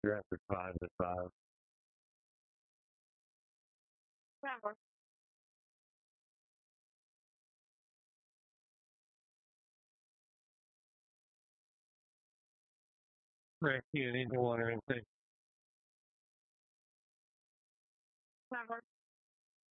You're after 5 to 5. Rick, you need to want or anything.